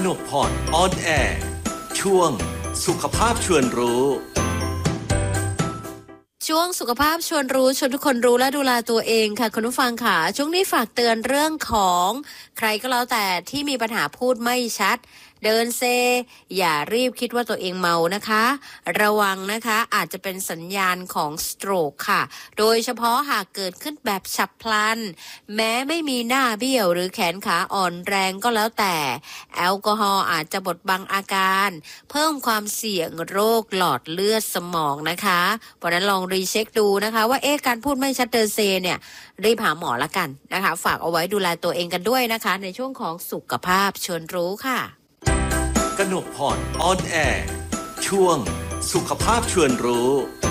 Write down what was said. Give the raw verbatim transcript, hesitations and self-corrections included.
นกพรออนแอร์ช่วงสุขภาพชวนรู้ช่วงสุขภาพชวนรู้ชวนทุกคนรู้และดูแลตัวเองค่ะคุณผู้ฟังค่ะช่วงนี้ฝากเตือนเรื่องของใครก็แล้วแต่ที่มีปัญหาพูดไม่ชัดเดินเซอย่ารีบคิดว่าตัวเองเมานะคะระวังนะคะอาจจะเป็นสัญญาณของสโตรกค่ะโดยเฉพาะหากเกิดขึ้นแบบฉับพลันแม้ไม่มีหน้าเบี้ยวหรือแขนขาอ่อนแรงก็แล้วแต่แอลกอฮอล์อาจจะบดบังอาการเพิ่มความเสี่ยงโรคหลอดเลือดสมองนะคะเพราะนั้นลองรีเช็คดูนะคะว่าเอ๊ะการพูดไม่ชัดเดินเซเนี่ยรีบหาหมอละกันนะคะฝากเอาไว้ดูแลตัวเองกันด้วยนะคะในช่วงของสุขภาพชวนรู้ค่ะกนกพรออนแอร์ช่วงสุขภาพชวนรู้